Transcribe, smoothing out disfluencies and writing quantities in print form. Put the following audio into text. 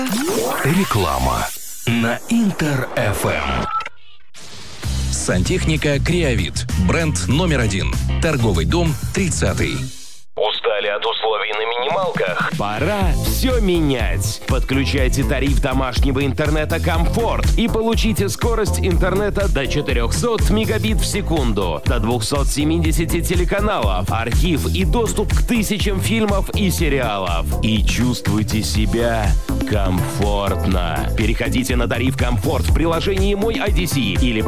Реклама на Интер-ФМ. Сантехника «Креовит». Бренд номер 1. Торговый дом 30-й. Устали от условий на минималках? Пора все менять. Подключайте тариф домашнего интернета «Комфорт» и получите скорость интернета до 400 мегабит в секунду, до 270 телеканалов, архив и доступ к тысячам фильмов и сериалов. И чувствуйте себя комфортно. Переходите на тариф «Комфорт» в приложении «Мой IDC» или